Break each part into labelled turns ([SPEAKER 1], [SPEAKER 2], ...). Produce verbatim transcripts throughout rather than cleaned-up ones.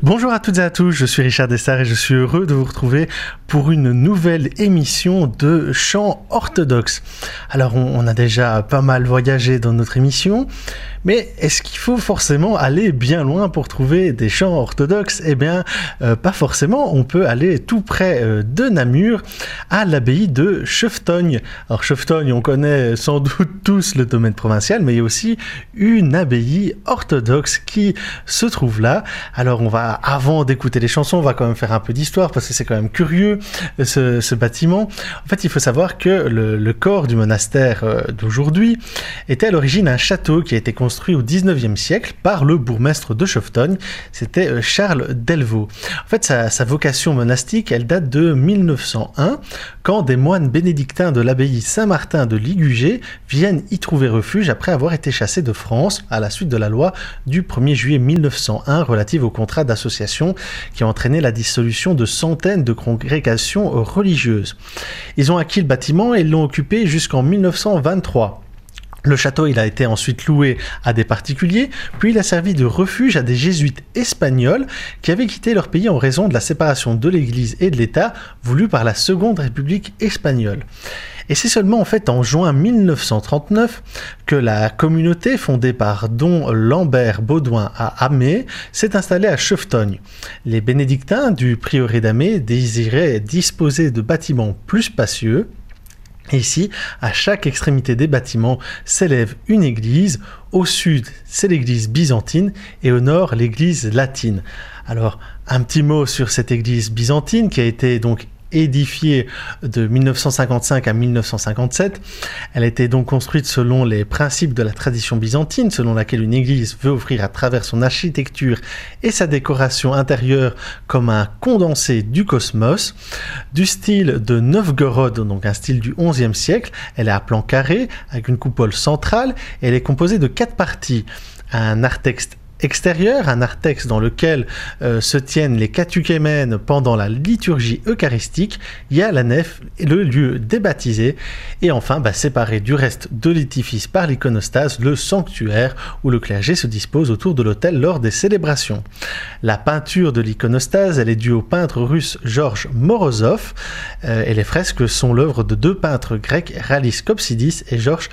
[SPEAKER 1] Bonjour à toutes et à tous, je suis Richard Dessart et je suis heureux de vous retrouver pour une nouvelle émission de chant orthodoxe. Alors on, on a déjà pas mal voyagé dans notre émission, mais est-ce qu'il faut forcément aller bien loin pour trouver des chants orthodoxes ? Eh bien, euh, pas forcément, on peut aller tout près euh, de Namur, à l'abbaye de Cheftogne. Alors Cheftogne, on connaît sans doute tous le domaine provincial, mais il y a aussi une abbaye orthodoxe qui se trouve là. Alors on va, avant d'écouter les chansons, on va quand même faire un peu d'histoire, parce que c'est quand même curieux, ce, ce bâtiment. En fait, il faut savoir que le, le corps du monastère euh, d'aujourd'hui était à l'origine un château qui a été construit construit au dix-neuvième siècle par le bourgmestre de Cheftogne, c'était Charles Delvaux. En fait, sa, sa vocation monastique, elle date de mille neuf cent un, quand des moines bénédictins de l'abbaye Saint-Martin de Ligugé viennent y trouver refuge après avoir été chassés de France à la suite de la loi du premier juillet mille neuf cent un relative au contrat d'association qui a entraîné la dissolution de centaines de congrégations religieuses. Ils ont acquis le bâtiment et l'ont occupé jusqu'en mille neuf cent vingt-trois. Le château, il a été ensuite loué à des particuliers, puis il a servi de refuge à des jésuites espagnols qui avaient quitté leur pays en raison de la séparation de l'Église et de l'État voulue par la Seconde République espagnole. Et c'est seulement en fait en juin mille neuf cent trente-neuf que la communauté fondée par Don Lambert Baudouin à Amé s'est installée à Cheftogne. Les bénédictins du prieuré d'Amé désiraient disposer de bâtiments plus spacieux. Et ici, à chaque extrémité des bâtiments s'élève une église. Au sud, c'est l'église byzantine et au nord, l'église latine. Alors, un petit mot sur cette église byzantine qui a été donc édifiée de mille neuf cent cinquante-cinq à mille neuf cent cinquante-sept. Elle a été donc construite selon les principes de la tradition byzantine, selon laquelle une église veut offrir à travers son architecture et sa décoration intérieure comme un condensé du cosmos. Du style de Novgorod, donc un style du onzième siècle, elle est à plan carré, avec une coupole centrale, et elle est composée de quatre parties. Un narthex extérieur, un narthex dans lequel euh, se tiennent les catéchumènes pendant la liturgie eucharistique. Il y a la nef, le lieu des baptisés, et enfin, bah, séparé du reste de l'édifice par l'iconostase, le sanctuaire où le clergé se dispose autour de l'autel lors des célébrations. La peinture de l'iconostase, elle est due au peintre russe Georges Morozov, euh, et les fresques sont l'œuvre de deux peintres grecs, Rallis Kopsidis et Georges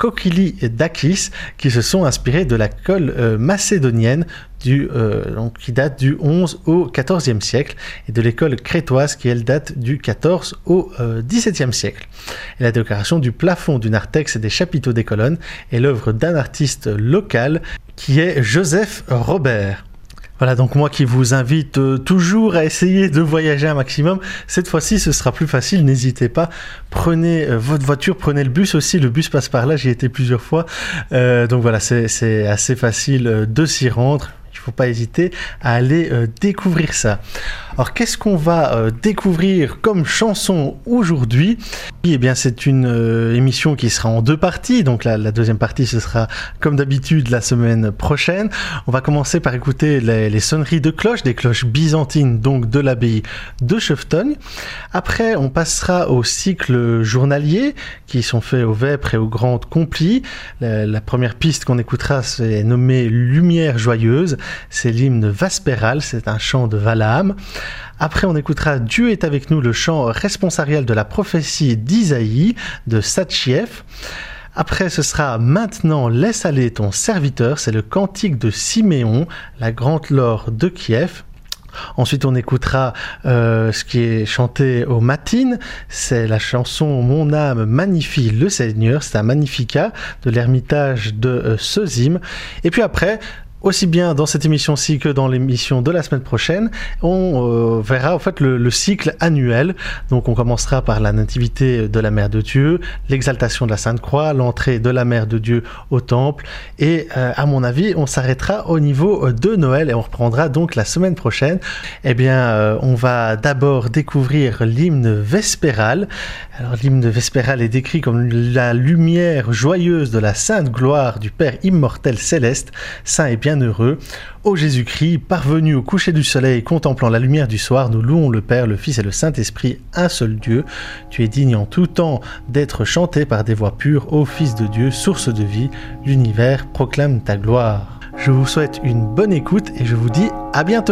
[SPEAKER 1] Kokylidakis, qui se sont inspirés de la colle euh, macédonienne du, euh, donc, qui date du onze au quatorzième siècle et de l'école crétoise qui elle date du quatorze au dix-septième siècle. Et la décoration du plafond du narthex et des chapiteaux des colonnes est l'œuvre d'un artiste local qui est Joseph Robert. Voilà, donc moi qui vous invite euh, toujours à essayer de voyager un maximum, cette fois-ci ce sera plus facile, n'hésitez pas, prenez euh, votre voiture, prenez le bus aussi, le bus passe par là, j'y ai été plusieurs fois, euh, donc voilà, c'est, c'est assez facile euh, de s'y rendre. Il ne faut pas hésiter à aller euh, découvrir ça. Alors, qu'est-ce qu'on va euh, découvrir comme chanson aujourd'hui ? Eh bien, c'est une euh, émission qui sera en deux parties. Donc, la, la deuxième partie, ce sera, comme d'habitude, la semaine prochaine. On va commencer par écouter les, les sonneries de cloches, des cloches byzantines, donc de l'abbaye de Cheftogne. Après, on passera au cycle journalier, qui sont faits au Vêpres et au Grand Complis. La, la première piste qu'on écoutera, c'est nommée Lumière joyeuse. C'est l'hymne Vaspéral, c'est un chant de Valaam. Après, on écoutera Dieu est avec nous, le chant responsorial de la prophétie d'Isaïe, de Satchiev. Après, ce sera Maintenant laisse aller ton serviteur, c'est le cantique de Siméon, la grande laure de Kiev. Ensuite, on écoutera euh, ce qui est chanté aux matines, c'est la chanson Mon âme magnifie le Seigneur, c'est un Magnificat de l'ermitage de euh, Sezim. Et puis après, aussi bien dans cette émission-ci que dans l'émission de la semaine prochaine, on euh, verra en fait le, le cycle annuel. Donc on commencera par la nativité de la Mère de Dieu, l'exaltation de la Sainte Croix, l'entrée de la Mère de Dieu au temple, et euh, à mon avis on s'arrêtera au niveau de Noël et on reprendra donc la semaine prochaine. Eh bien euh, on va d'abord découvrir l'hymne vespéral. Alors l'hymne vespéral est décrit comme la lumière joyeuse de la sainte gloire du Père immortel céleste, saint et bien bienheureux. Ô Jésus-Christ, parvenu au coucher du soleil, contemplant la lumière du soir, nous louons le Père, le Fils et le Saint-Esprit, un seul Dieu. Tu es digne en tout temps d'être chanté par des voix pures, ô Fils de Dieu, source de vie, l'univers proclame ta gloire. Je vous souhaite une bonne écoute et je vous dis à bientôt.